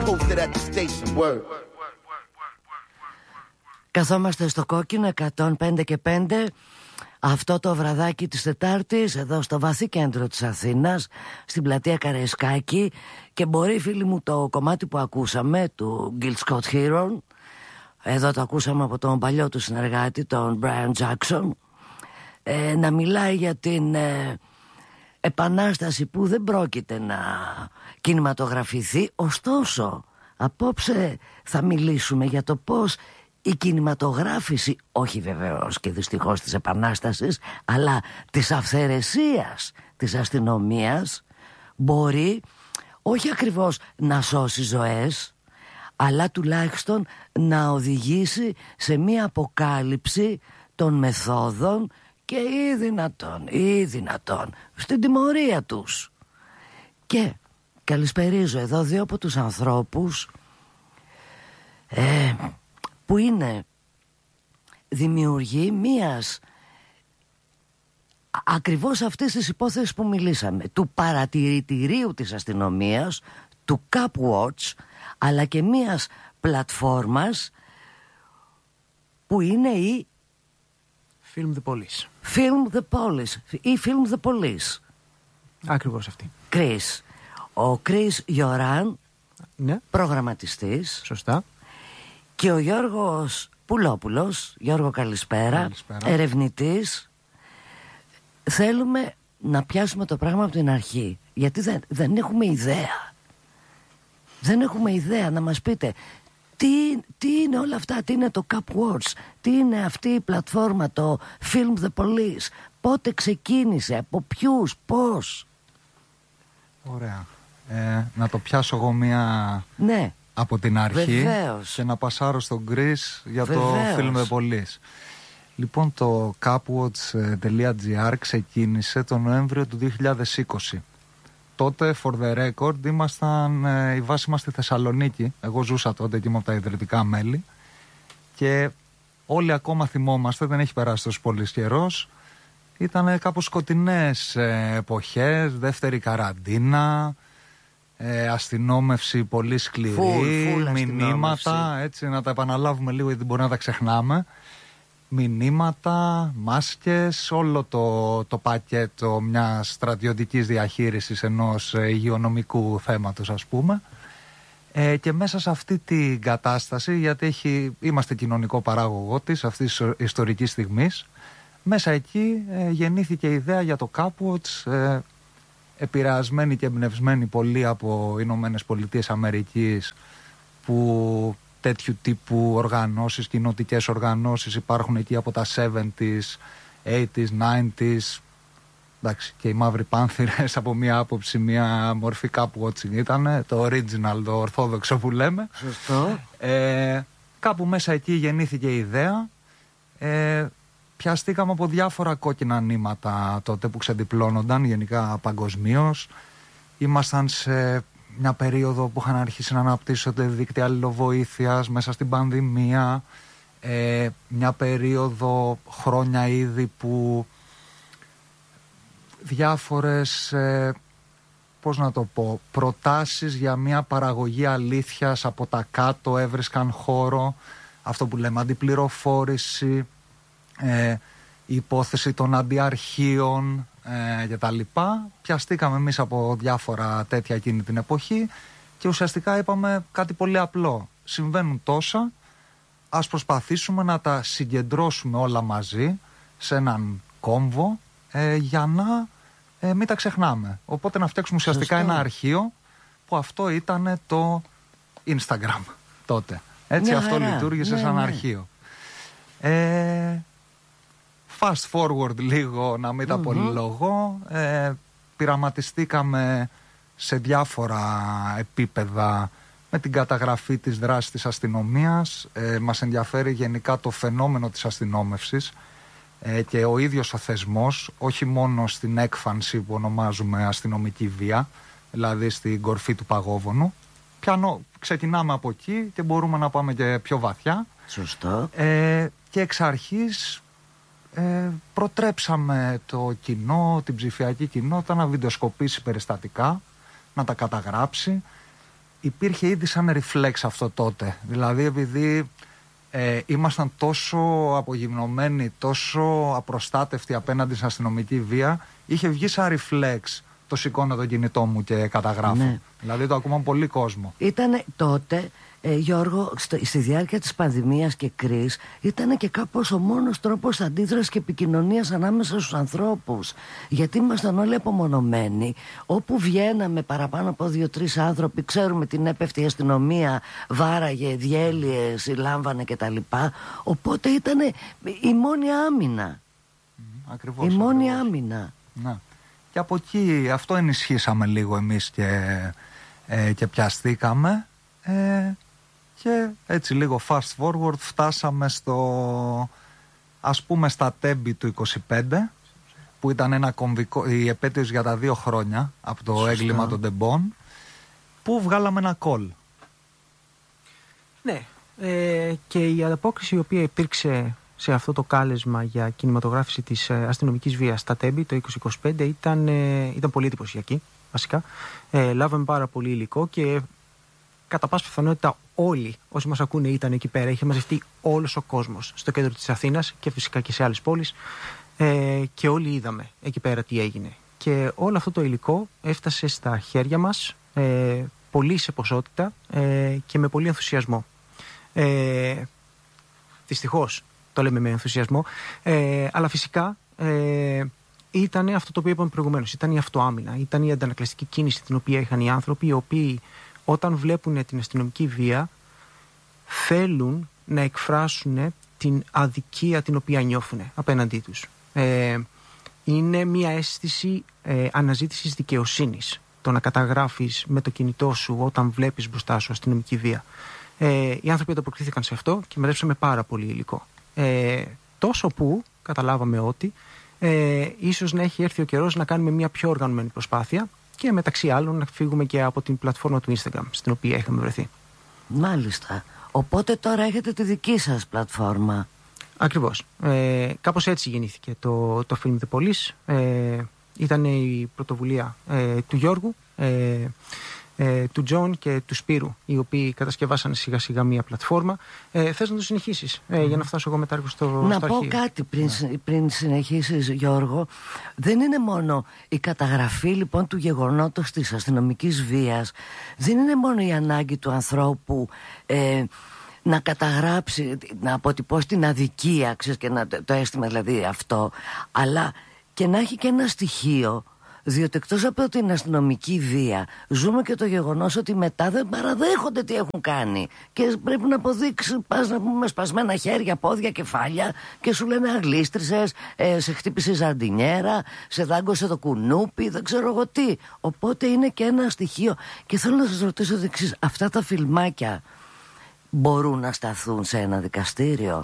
Posted at the station, word. Καθόμαστε στο κόκκινο 105 και 5 αυτό το βραδάκι της Τετάρτης εδώ στο βαθύ κέντρο της Αθήνας, στην πλατεία Καραϊσκάκη, και μπορεί, φίλοι μου, το κομμάτι που ακούσαμε του Gil Scott Heron, εδώ το ακούσαμε από τον παλιό του συνεργάτη, τον Brian Jackson, να μιλάει για την επανάσταση που δεν πρόκειται να κινηματογραφηθεί. Ωστόσο, απόψε θα μιλήσουμε για το πώς η κινηματογράφηση, όχι βεβαίως και δυστυχώς της επανάστασης, αλλά της αυθαιρεσίας της αστυνομίας, μπορεί όχι ακριβώς να σώσει ζωές, αλλά τουλάχιστον να οδηγήσει σε μία αποκάλυψη των μεθόδων και ή δυνατόν στην τιμωρία τους. Και καλησπερίζω εδώ δύο από τους ανθρώπους που είναι δημιουργοί μίας ακριβώς αυτής της υπόθεσης που μιλήσαμε, του παρατηρητηρίου της αστυνομίας, του Cap Watch, αλλά και μίας πλατφόρμας που είναι η Film the Police. Film the Police ή Film the Police. Ακριβώς αυτή. Chris. Ο Chris Γιωράν, ναι, προγραμματιστής. Σωστά. Και ο Γιώργος Πουλόπουλος. Γιώργο, καλησπέρα. Ερευνητής. Θέλουμε να πιάσουμε το πράγμα από την αρχή, γιατί δεν έχουμε ιδέα. Δεν έχουμε ιδέα. Να μας πείτε τι είναι όλα αυτά, τι είναι το Cap Watch, τι είναι αυτή η πλατφόρμα, το Film the Police, πότε ξεκίνησε, από ποιους, πώς. Ωραία. Να το πιάσω εγώ ναι, από την αρχή. Βεβαίως. Και να πασάρω στον Chris για Βεβαίως. το Film the Police. Λοιπόν, το capwatch.gr ξεκίνησε τον Νοέμβριο του 2020. Τότε, for the record, η βάση μας στη Θεσσαλονίκη. Εγώ ζούσα τότε και είμαι από τα ιδρυτικά μέλη. Και όλοι ακόμα θυμόμαστε, δεν έχει περάσει τόσο πολύ καιρός. Ήταν κάπως σκοτεινές εποχές, δεύτερη καραντίνα, αστυνόμευση πολύ σκληρή, μηνύματα, έτσι, να τα επαναλάβουμε λίγο γιατί μπορεί να τα ξεχνάμε. Μηνύματα, μάσκες, όλο το πακέτο μιας στρατιωτικής διαχείρισης ενός υγειονομικού θέματος, ας πούμε. Και μέσα σε αυτή την κατάσταση, γιατί είμαστε κοινωνικό παράγωγό της αυτής της ιστορικής στιγμής, μέσα εκεί γεννήθηκε η ιδέα για το Capwatch, επηρεασμένη και εμπνευσμένη πολύ από Ηνωμένες Πολιτείες Αμερικής, που τέτοιου τύπου οργανώσεις, κοινοτικές οργανώσεις υπάρχουν εκεί από τα 70s, 80s, 90s. Εντάξει, και οι Μαύροι Πάνθυρες από μία άποψη, μία μορφή Capwatching ήταν, το original, το ορθόδοξο που λέμε. Σωστό. Κάπου μέσα εκεί γεννήθηκε η ιδέα. Πιαστήκαμε από διάφορα κόκκινα νήματα τότε που ξεδιπλώνονταν γενικά παγκοσμίως. Ήμασταν σε μια περίοδο που είχαν αρχίσει να αναπτύσσονται δίκτυα αλληλοβοήθειας μέσα στην πανδημία. Μια περίοδο, χρόνια ήδη, που διάφορες, πώς να το πω, προτάσεις για μια παραγωγή αλήθειας από τα κάτω έβρισκαν χώρο. Αυτό που λέμε αντιπληροφόρηση, η υπόθεση των αντιαρχείων και τα λοιπά. Πιαστήκαμε εμείς από διάφορα τέτοια εκείνη την εποχή και ουσιαστικά είπαμε κάτι πολύ απλό. Συμβαίνουν τόσα, ας προσπαθήσουμε να τα συγκεντρώσουμε όλα μαζί σε έναν κόμβο για να μην τα ξεχνάμε. Οπότε να φτιάξουμε ουσιαστικά ένα αρχείο, που αυτό ήταν το Instagram τότε. Έτσι, αυτό λειτουργήσε σαν αρχείο. Fast forward λίγο, να μην τα πολυλογώ, πειραματιστήκαμε σε διάφορα επίπεδα με την καταγραφή της δράσης της αστυνομίας. Μας ενδιαφέρει γενικά το φαινόμενο της αστυνόμευσης και ο ίδιος ο θεσμός, όχι μόνο στην έκφανση που ονομάζουμε αστυνομική βία, δηλαδή στην κορφή του παγόβουνου. Ξεκινάμε από εκεί και μπορούμε να πάμε και πιο βαθιά. Σωστό. Και εξ αρχής προτρέψαμε το κοινό, την ψηφιακή κοινότητα, να βιντεοσκοπήσει περιστατικά, να τα καταγράψει υπήρχε ήδη σαν ρεφλέξ αυτό τότε. Δηλαδή επειδή ήμασταν τόσο απογυμνωμένοι, τόσο απροστάτευτοι απέναντι στην αστυνομική βία, είχε βγει σαν ρεφλέξ. Το σηκώνω το κινητό μου και καταγράφω. Ναι. Δηλαδή το ακούμε πολύ κόσμο. Ήταν τότε, Γιώργο, στη διάρκεια της πανδημίας και κρίς, ήταν και κάπως ο μόνος τρόπος αντίδρασης και επικοινωνίας ανάμεσα στους ανθρώπους. Γιατί ήμασταν όλοι απομονωμένοι. Όπου βγαίναμε παραπάνω από 2-3 άνθρωποι, ξέρουμε την έπεφτη η αστυνομία, βάραγε, διέλυε, συλλάμβανε κτλ. Οπότε ήταν η μόνη άμυνα. Ακριβώς. Η μόνη άμυνα. Ναι. Και από εκεί αυτό ενισχύσαμε λίγο εμείς και πιαστήκαμε και έτσι λίγο fast forward φτάσαμε στα Τέμπη του 25, που ήταν ένα κομβικό, η επέτειος για τα 2 χρόνια από το έγκλημα των Τεμπών, που βγάλαμε ένα call. Ναι, και η ανταπόκριση η οποία υπήρξε σε αυτό το κάλεσμα για κινηματογράφηση της αστυνομικής βίας στα Τέμπη το 2025 ήταν πολύ εντυπωσιακή, βασικά. Λάβαμε πάρα πολύ υλικό και κατά πάσα πιθανότητα όλοι όσοι μας ακούνε ήταν εκεί πέρα. Είχε μαζευτεί όλος ο κόσμος στο κέντρο της Αθήνας και φυσικά και σε άλλες πόλεις, και όλοι είδαμε εκεί πέρα τι έγινε. Και όλο αυτό το υλικό έφτασε στα χέρια μας, πολύ σε ποσότητα και με πολύ ενθουσιασμό. Δυστυχώς το λέμε με ενθουσιασμό, αλλά φυσικά ήταν αυτό το οποίο είπαμε προηγουμένως. Ήταν η αυτοάμυνα, ήταν η αντανακλαστική κίνηση την οποία είχαν οι άνθρωποι, οι οποίοι όταν βλέπουν την αστυνομική βία θέλουν να εκφράσουν την αδικία την οποία νιώθουν απέναντί τους. Είναι μια αίσθηση αναζήτησης δικαιοσύνης το να καταγράφεις με το κινητό σου όταν βλέπεις μπροστά σου αστυνομική βία. Οι άνθρωποι ανταποκρίθηκαν σε αυτό και μαζέψαμε πάρα πολύ υλικό. Τόσο που καταλάβαμε ότι ίσως να έχει έρθει ο καιρός να κάνουμε μια πιο οργανωμένη προσπάθεια και μεταξύ άλλων να φύγουμε και από την πλατφόρμα του Instagram στην οποία είχαμε βρεθεί. Μάλιστα. Οπότε τώρα έχετε τη δική σας πλατφόρμα. Ακριβώς. Κάπως έτσι γεννήθηκε το Film The Police. Ήταν η πρωτοβουλία του Γιώργου, του Τζον και του Σπύρου, οι οποίοι κατασκευάσανε σιγά σιγά μία πλατφόρμα. Θες να το συνεχίσεις για να φτάσω εγώ μετά στο να στο πω αρχείο. κάτι πριν συνεχίσεις, Γιώργο. Δεν είναι μόνο η καταγραφή λοιπόν του γεγονότος της αστυνομικής βίας, δεν είναι μόνο η ανάγκη του ανθρώπου να καταγράψει, να αποτυπώσει την αδικία, ξέρεις, και το αίσθημα δηλαδή αυτό, αλλά και να έχει και ένα στοιχείο. Διότι εκτός από την αστυνομική βία ζούμε και το γεγονός ότι μετά δεν παραδέχονται τι έχουν κάνει και πρέπει να αποδείξει, πας να πούμε, σπασμένα χέρια, πόδια, κεφάλια και σου λένε αγλίστρισες, σε χτύπησε ζαρντινιέρα, σε δάγκωσε το κουνούπι, δεν ξέρω εγώ τι. Οπότε είναι και ένα στοιχείο. Και θέλω να σας ρωτήσω το εξής: αυτά τα φιλμάκια μπορούν να σταθούν σε ένα δικαστήριο?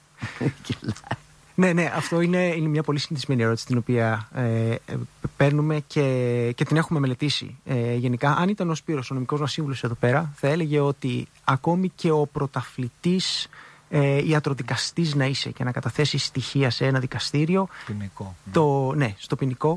Ναι, αυτό είναι μια πολύ συνηθισμένη ερώτηση την οποία παίρνουμε και την έχουμε μελετήσει. Γενικά, αν ήταν ο Σπύρος, ο νομικός μας σύμβουλος εδώ πέρα, θα έλεγε ότι ακόμη και ο πρωταθλητής ιατροδικαστής να είσαι και να καταθέσει στοιχεία σε ένα δικαστήριο. Ποινικό. Στο ποινικό.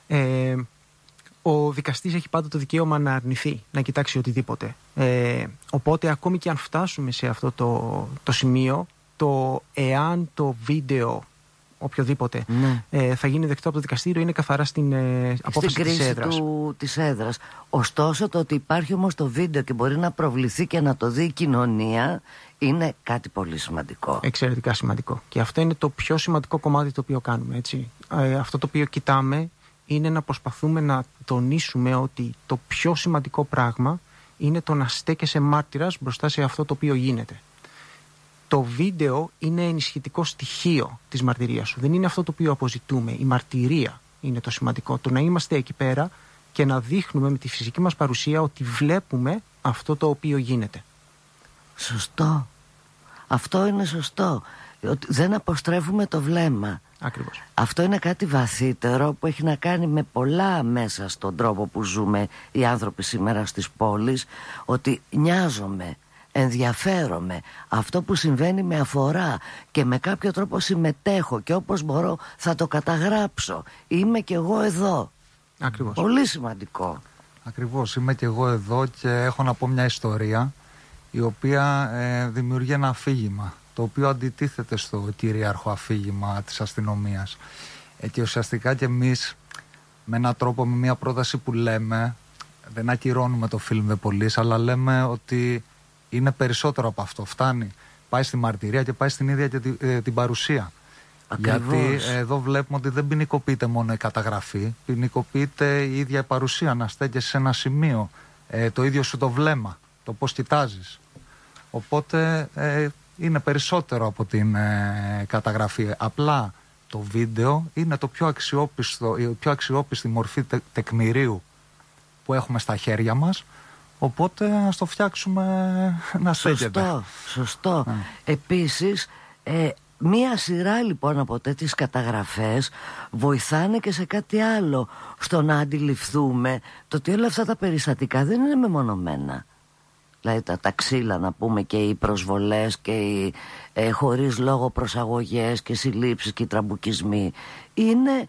Ο δικαστής έχει πάντα το δικαίωμα να αρνηθεί, να κοιτάξει οτιδήποτε. Οπότε, ακόμη και αν φτάσουμε σε αυτό το σημείο, το εάν το βίντεο οποιοδήποτε θα γίνει δεκτό από το δικαστήριο είναι καθαρά στην απόφαση της έδρας. Της έδρας. Ωστόσο, το ότι υπάρχει όμως το βίντεο και μπορεί να προβληθεί και να το δει η κοινωνία είναι κάτι πολύ σημαντικό. Εξαιρετικά σημαντικό. Και αυτό είναι το πιο σημαντικό κομμάτι το οποίο κάνουμε. Έτσι. Αυτό το οποίο κοιτάμε είναι να προσπαθούμε να τονίσουμε ότι το πιο σημαντικό πράγμα είναι το να στέκεσαι μάρτυρας μπροστά σε αυτό το οποίο γίνεται. Το βίντεο είναι ενισχυτικό στοιχείο της μαρτυρίας σου. Δεν είναι αυτό το οποίο αποζητούμε. Η μαρτυρία είναι το σημαντικό. Το να είμαστε εκεί πέρα και να δείχνουμε με τη φυσική μας παρουσία ότι βλέπουμε αυτό το οποίο γίνεται. Σωστό. Αυτό είναι σωστό. Ότι δεν αποστρέφουμε το βλέμμα. Ακριβώς. Αυτό είναι κάτι βαθύτερο που έχει να κάνει με πολλά μέσα στον τρόπο που ζούμε οι άνθρωποι σήμερα στις πόλεις. Ότι νοιάζομαι, ενδιαφέρομαι, αυτό που συμβαίνει με αφορά και με κάποιο τρόπο συμμετέχω και όπως μπορώ θα το καταγράψω. Είμαι κι εγώ εδώ. Ακριβώς. Πολύ σημαντικό. Ακριβώς, είμαι και εγώ εδώ και έχω να πω μια ιστορία η οποία δημιουργεί ένα αφήγημα, το οποίο αντιτίθεται στο κυρίαρχο αφήγημα της αστυνομίας. Και ουσιαστικά και εμείς με έναν τρόπο, με μια πρόταση που λέμε, δεν ακυρώνουμε το film The Police, αλλά λέμε ότι είναι περισσότερο από αυτό. Φτάνει, πάει στη μαρτυρία και πάει στην ίδια και την παρουσία. Ακριβώς. Γιατί εδώ βλέπουμε ότι δεν ποινικοποιείται μόνο η καταγραφή, ποινικοποιείται η ίδια η παρουσία, να στέκεσαι σε ένα σημείο, το ίδιο σου το βλέμμα, το πώς κοιτάζεις. Οπότε είναι περισσότερο από την καταγραφή. Απλά το βίντεο είναι το πιο αξιόπιστο, η πιο αξιόπιστη μορφή τεκμηρίου που έχουμε στα χέρια μας. Οπότε ας το φτιάξουμε να στέκεται. Σωστό. Επίσης, μία σειρά λοιπόν από τέτοιες καταγραφές βοηθάνε και σε κάτι άλλο, στο να αντιληφθούμε το ότι όλα αυτά τα περιστατικά δεν είναι μεμονωμένα. Δηλαδή τα ξύλα, να πούμε, και οι προσβολές και οι χωρίς λόγο προσαγωγές και συλλήψεις και οι τραμπουκισμοί είναι,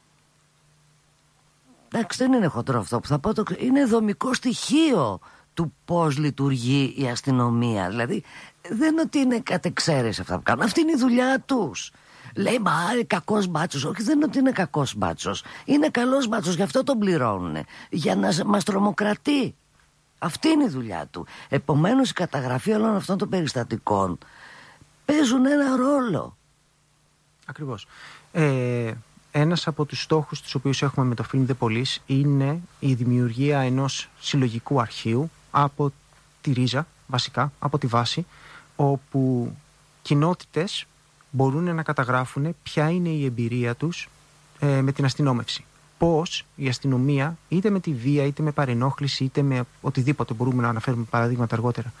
εντάξει, δεν είναι χοντρό αυτό που θα πω, είναι δομικό στοιχείο του πώς λειτουργεί η αστυνομία. Δηλαδή δεν είναι ότι είναι κατεξαίρεση αυτά που κάνουν, αυτή είναι η δουλειά τους. Λέει, μα κακός μπάτσος. Όχι, δεν είναι ότι είναι κακός μπάτσος, είναι καλός μπάτσος, γι' αυτό τον πληρώνουν, για να μας τρομοκρατεί. Αυτή είναι η δουλειά του. Επομένως η καταγραφή όλων αυτών των περιστατικών παίζουν ένα ρόλο. Ακριβώς. Ένας από τους στόχους τους οποίους έχουμε με το film The Police είναι η δημιουργία ενός συλλογικού αρχείου από τη ρίζα, βασικά, από τη βάση, όπου κοινότητες μπορούν να καταγράφουν ποια είναι η εμπειρία τους με την αστυνόμευση. Πώς η αστυνομία, είτε με τη βία, είτε με παρενόχληση, είτε με οτιδήποτε, μπορούμε να αναφέρουμε παραδείγματα αργότερα,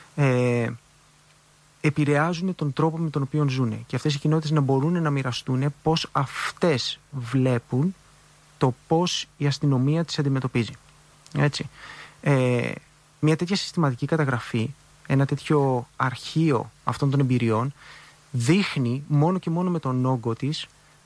επηρεάζουν τον τρόπο με τον οποίο ζουν. Και αυτές οι κοινότητες να μπορούν να μοιραστούν πώς αυτές βλέπουν το πώς η αστυνομία τις αντιμετωπίζει. Έτσι. Μια τέτοια συστηματική καταγραφή, ένα τέτοιο αρχείο αυτών των εμπειριών, δείχνει μόνο και μόνο με τον όγκο της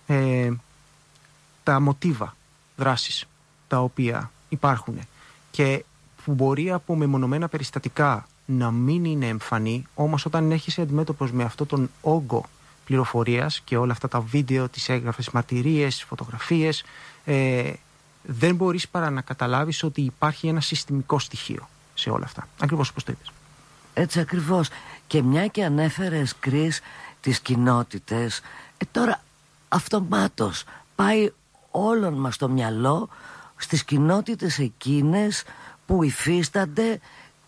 τα μοτίβα δράσεις τα οποία υπάρχουν και που μπορεί από μεμονωμένα περιστατικά να μην είναι εμφανή, όμως όταν έχεις αντιμέτωπος με αυτόν τον όγκο πληροφορίας και όλα αυτά τα βίντεο, τις έγγραφες μαρτυρίες, φωτογραφίες, δεν μπορείς παρά να καταλάβεις ότι υπάρχει ένα συστημικό στοιχείο σε όλα αυτά. Ακριβώς όπως το είπες. Έτσι ακριβώς. Και μια και ανέφερες, Κρίς, τις κοινότητες, τώρα αυτομάτως πάει όλων μας το μυαλό στις κοινότητες εκείνες που υφίστανται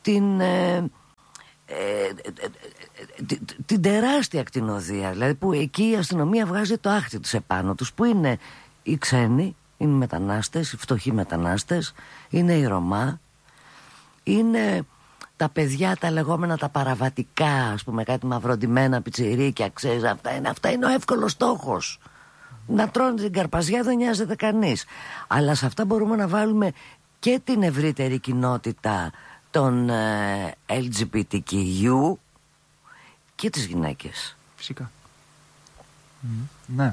την τεράστια ακτινοδία, δηλαδή που εκεί η αστυνομία βγάζει το άχτι της επάνω τους, που είναι οι ξένοι, είναι οι μετανάστες, οι φτωχοί μετανάστες, είναι οι Ρωμά, είναι τα παιδιά τα λεγόμενα τα παραβατικά, ας πούμε, κάτι μαυροντημένα πιτσιρίκια, ξέρεις, αυτά είναι ο εύκολος στόχος. Να τρώνε την καρπαζιά δεν νοιάζεται κανείς. Αλλά σε αυτά μπορούμε να βάλουμε και την ευρύτερη κοινότητα των LGBTQ και τις γυναίκες. Φυσικά. Ναι.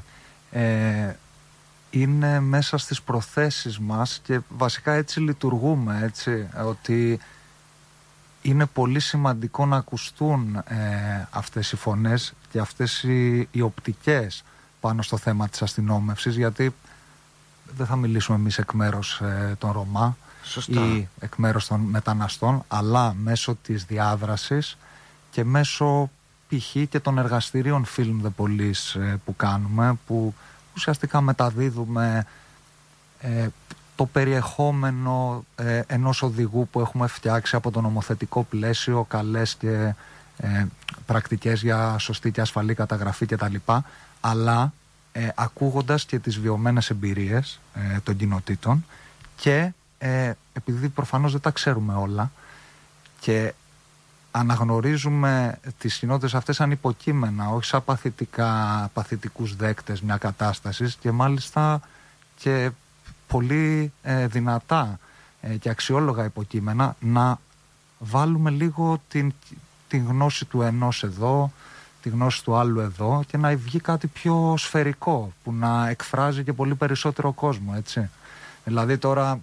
Είναι μέσα στις προθέσεις μας και βασικά έτσι λειτουργούμε, έτσι, ότι είναι πολύ σημαντικό να ακουστούν αυτές οι φωνές και αυτές οι οπτικές πάνω στο θέμα της αστυνόμευσης, γιατί δεν θα μιλήσουμε εμείς εκ μέρους των Ρωμά. Σωστά. Ή εκ μέρους των μεταναστών, αλλά μέσω της διάδρασης και μέσω π.χ. και των εργαστηρίων Film The Police που κάνουμε, που ουσιαστικά μεταδίδουμε το περιεχόμενο ενός οδηγού που έχουμε φτιάξει από το νομοθετικό πλαίσιο, καλές και πρακτικές για σωστή και ασφαλή καταγραφή κτλ. Αλλά ακούγοντας και τις βιωμένες εμπειρίες των κοινοτήτων και επειδή προφανώς δεν τα ξέρουμε όλα και αναγνωρίζουμε τις κοινότητες αυτές σαν υποκείμενα, όχι σαν παθητικούς δέκτες μια κατάστασης, και μάλιστα και πολύ δυνατά και αξιόλογα υποκείμενα, να βάλουμε λίγο την γνώση του ενός εδώ, τη γνώση του άλλου εδώ, και να βγει κάτι πιο σφαιρικό που να εκφράζει και πολύ περισσότερο κόσμο, έτσι. Δηλαδή τώρα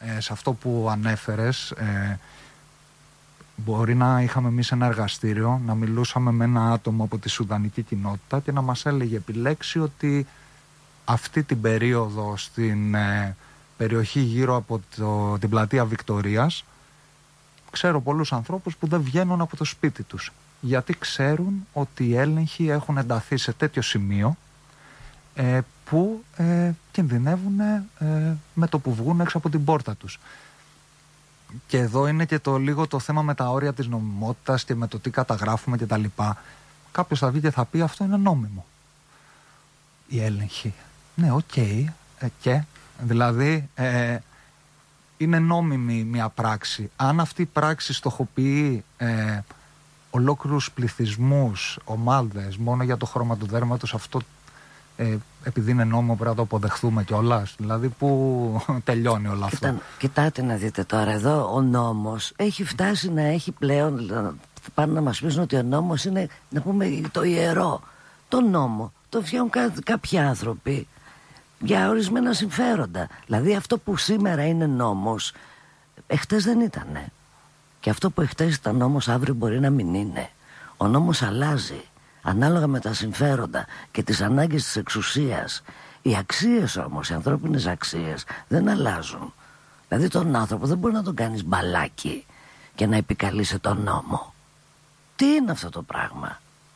σε αυτό που ανέφερες, μπορεί να είχαμε εμείς ένα εργαστήριο, να μιλούσαμε με ένα άτομο από τη σουδανική κοινότητα και να μας έλεγε επιλέξει ότι αυτή την περίοδο στην περιοχή γύρω από την πλατεία Βικτορίας ξέρω πολλούς ανθρώπους που δεν βγαίνουν από το σπίτι τους, γιατί ξέρουν ότι οι έλεγχοι έχουν ενταθεί σε τέτοιο σημείο που κινδυνεύουν με το που βγουν έξω από την πόρτα τους. Και εδώ είναι και λίγο το θέμα με τα όρια της νομιμότητας και με το τι καταγράφουμε και τα λοιπά. Κάποιος θα βγει και θα πει αυτό είναι νόμιμο. Η έλεγχη. Ναι, οκ. Και δηλαδή είναι νόμιμη μια πράξη. Αν αυτή η πράξη στοχοποιεί ολόκληρους πληθυσμούς, ομάδες, μόνο για το χρώμα του δέρματος, αυτό επειδή είναι νόμο πρέπει να το αποδεχθούμε κιόλας. Δηλαδή που τελειώνει όλο αυτό. Κοιτάτε να δείτε τώρα εδώ, ο νόμος έχει φτάσει να έχει πλέον, πάνε να μας πείσουν ότι ο νόμος είναι, να πούμε, το ιερό. Το νόμο το φτιάχνουν κάποιοι άνθρωποι για ορισμένα συμφέροντα. Δηλαδή αυτό που σήμερα είναι νόμος εχθές δεν ήτανε. Και αυτό που εχθές ήταν νόμος αύριο μπορεί να μην είναι. Ο νόμος αλλάζει ανάλογα με τα συμφέροντα και τις ανάγκες της εξουσίας. Οι αξίες όμως, οι ανθρώπινες αξίες δεν αλλάζουν. Δηλαδή τον άνθρωπο δεν μπορεί να τον κάνεις μπαλάκι και να επικαλείσαι τον νόμο. Τι είναι αυτό το πράγμα?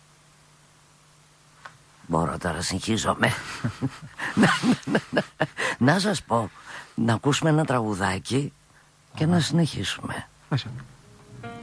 Μπορώ τώρα, συγχύζομαι. Να σας πω, να ακούσουμε ένα τραγουδάκι και να συνεχίσουμε.